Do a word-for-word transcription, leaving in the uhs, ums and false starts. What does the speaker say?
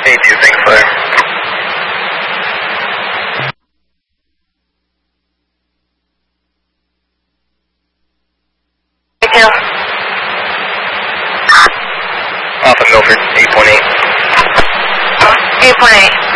eight two, thanks, Fire. eight two. Off of Milford, eight point eight. eight point eight.